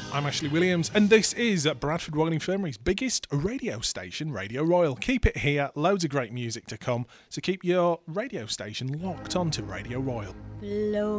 I'm Ashley Williams, and this is Bradford Royal Infirmary's biggest radio station, Radio Royal. Keep it here, loads of great music to come, so keep your radio station locked onto Radio Royal. Blow